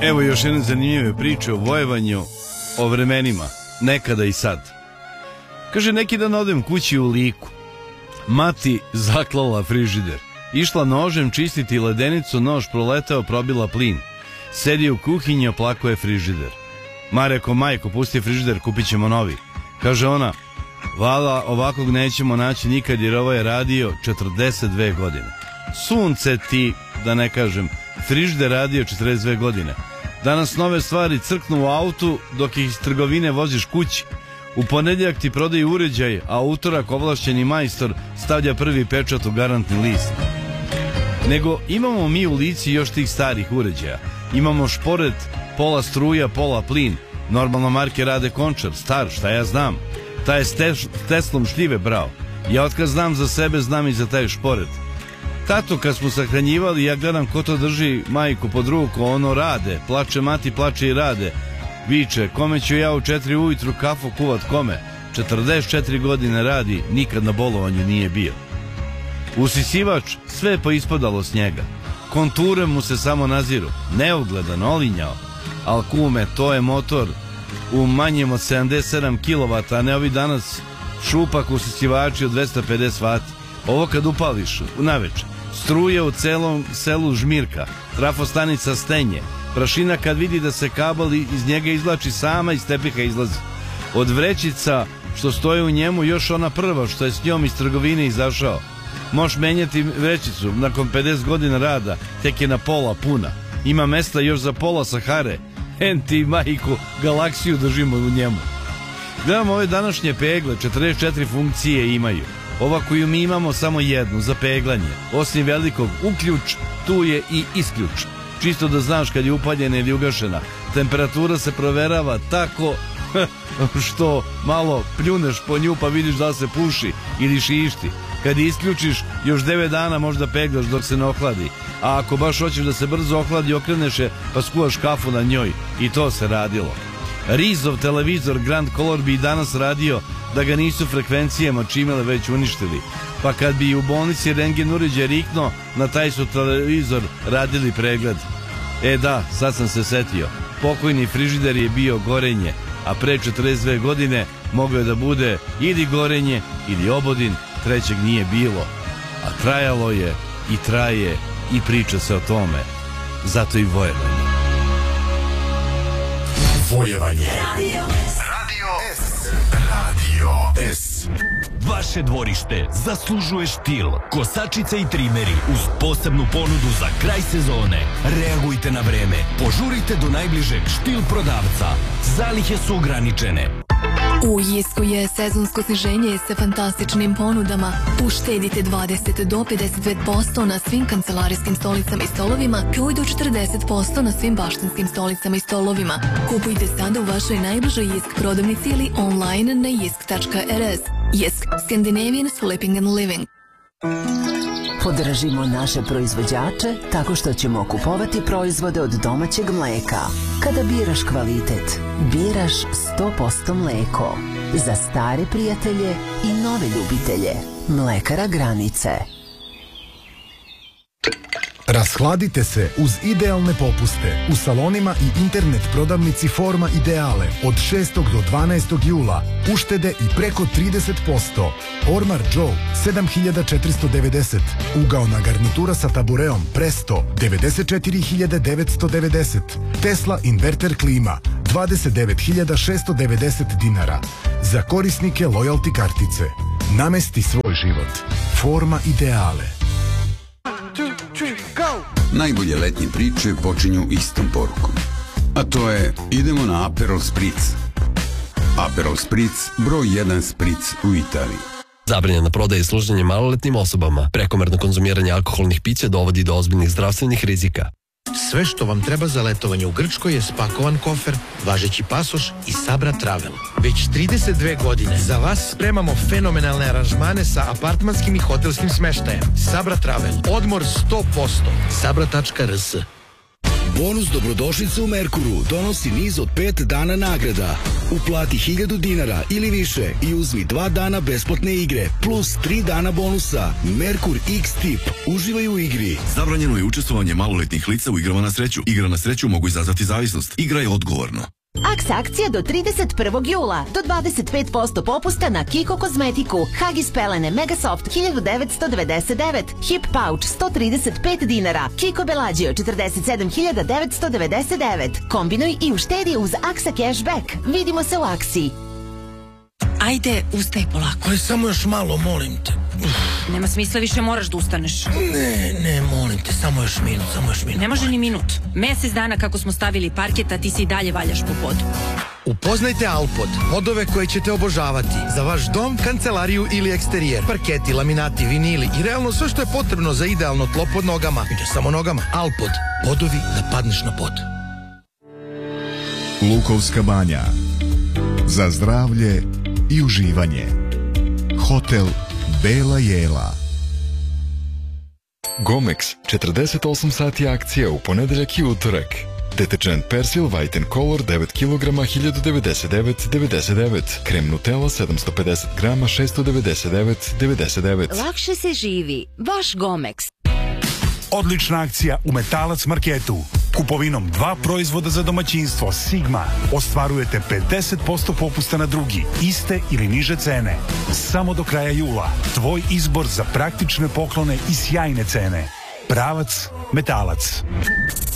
Evo još jedne zanimljive priče o vojevanju, o vremenima, nekada i sad. Kaže, neki dan odem kući u Liku. Mati zaklala frižider. Išla nožem čistiti ledenicu, nož proletao, probila plin. Sedi u kuhinji, oplakuje frižider. Ma, reko, majko, pusti frižider, kupit ćemo novi. Kaže ona, vala, ovakvog nećemo naći nikad jer ovo je radio 42 godine. Sunce ti, da ne kažem, frižider radio 42 godine. Danas nove stvari crknu u autu dok ih iz trgovine voziš kući. U ponedjeljak ti prodaju uređaj, a utorak ovlašćeni majstor stavlja prvi pečat u garantni list. Nego imamo mi u Lici još tih starih uređaja. Imamo šporet, pola struja, pola plin. Normalno marke rade Končar, star, šta ja znam. Taj je s Teslom šljive brao. Ja otkad znam za sebe, znam i za taj šporet. Tato, kad smo sahranjivali, ja gledam ko to drži majku pod ruku, ono rade, plače mati, plače i rade. Viče, kome ću ja u 4 ujutru kafu kuvat, kome? 44 godine radi, nikad na bolovanju nije bio. Usisivač, sve je poispadalo s njega. Konture mu se samo naziru, neugledan, olinjao. Al kume, to je motor u manjem od 77 kW, a ne ovi danas šupak usisivači od 250 W. Ovo kad upališ, naveče, struje u celom selu žmirka, trafostanica stenje, prašina kad vidi da se kabel iz njega izvlači, sama iz tepiha izlazi. Od vrećica što stoje u njemu još ona prva što je s njom iz trgovine izašao. Možeš menjati vrećicu, nakon 50 godina rada, tek je na pola puna. Ima mesta još za pola Sahare. Enti majku, galaksiju držimo u njemu. Gledamo ove današnje pegle, 44 funkcije imaju. Ova koju mi imamo samo jednu, za peglanje. Osim velikog uključ, tu je i isključ. Čisto da znaš kad je upaljena ili ugašena. Temperatura se proverava tako što malo pljuneš po nju pa vidiš da se puši ili šišti. Kad je isključiš, još 9 dana možda peglaš dok se ne ohladi. A ako baš hoćeš da se brzo ohladi, okreneš je pa skuvaš kafu na njoj. I to se radilo. Rizov televizor Grand Color bi i danas radio da ga nisu frekvencijama čimele već uništili. Pa kad bi u bolnici rentgen uređaj rikno, na taj su televizor radili pregled. E da, sad sam se setio. Pokojni frižider je bio gorenje, a pre 42 godine moglo je da bude ili gorenje ili obodin, trećeg nije bilo. A trajalo je i traje i priča se o tome. Zato i vojevanje. Vojevanje. Radio S. Radio S. Vaše dvorište zaslužuje štil. Kosačice i trimeri uz posebnu ponudu za kraj sezone. Reagujte na vreme. Požurite do najbližeg štil prodavca. Zalihe su ograničene. U Jisku je sezonsko sniženje sa fantastičnim ponudama. Uštedite 20 do 55% na svim kancelarijskim stolicama i stolovima, kao i do 40% na svim baštanskim stolicama i stolovima. Kupujte sada u vašoj najbližoj Jisk prodavnici ili online na jisk.rs. Jisk, Scandinavian Sleeping and Living. Podržimo naše proizvođače tako što ćemo kupovati proizvode od domaćeg mleka. Kada biraš kvalitet, biraš 100% mleko. Za stare prijatelje i nove ljubitelje. Mlekara Granice. Rashladite se uz idealne popuste u salonima i internet prodavnici Forma Ideale od 6. do 12. jula. Uštede i preko 30%. Ormar Joe 7490. Ugaona garnitura sa tabureom Presto 94.990. Tesla inverter klima 29.690 dinara. Za korisnike loyalty kartice. Namesti svoj život. Forma Ideale. Najbolje letnje priče počinju istom porukom. A to je, idemo na Aperol Spritz. Aperol Spritz, broj 1 Spritz u Italiji. Zabranjena prodaja i služenje maloletnim osobama. Prekomerno konzumiranje alkoholnih pića dovodi do ozbiljnih zdravstvenih rizika. Sve što vam treba za letovanje u Grčkoj je spakovan kofer, važeći pasoš i Sabra Travel. Već 32 godine za vas spremamo fenomenalne aranžmane sa apartmanskim i hotelskim smeštajem. Sabra Travel. Odmor 100%. Sabra.rs. Bonus dobrodošlice u Merkuru donosi niz od 5 dana nagrada. Uplati 1000 dinara ili više i uzmi 2 dana besplatne igre, plus 3 dana bonusa. Merkur X-Tip. Uživaj u igri. Zabranjeno je učestvovanje maloletnih lica u igrama na sreću. Igre na sreću mogu izazvati zavisnost. Igraj odgovorno. Aks akcija do 31. jula. Do 25% popusta na Kiko kozmetiku. Huggies pelene Megasoft 1999. Hip Pouch 135 dinara. Kiko Bellagio 47.999. Kombinuj i uštedi uz Aksa Cashback. Vidimo se u Aksi. Ajde, ustaj polako. Aj, samo još malo, molim te. Nema smisla, više moraš da ustaneš. Ne, molim te, samo još minut. Ne može ni minut. Mesec dana kako smo stavili parket, a ti se i dalje valjaš po podu. Upoznajte Alpod, podove koje ćete obožavati. Za vaš dom, kancelariju ili eksterijer. Parketi, laminati, vinili i realno sve što je potrebno za idealno tlo pod nogama. I ne samo nogama. Alpod, podovi da padneš na pod. Lukovska banja. Za zdravlje i uživanje. Hotel Bela Jela. Gomex, 48 sati akcija u ponedeljak i utorak. Detergent Persil White & Color 9 kg 1099,99. Krem Nutella 750 grama 699,99. Lakše se živi. Vaš Gomex. Odlična akcija u Metalac Marketu. Kupovinom 2 proizvoda za domaćinstvo Sigma ostvarujete 50% popusta na drugi, iste ili niže cene. Samo do kraja jula. Tvoj izbor za praktične poklone i sjajne cene. Pravac Metalac.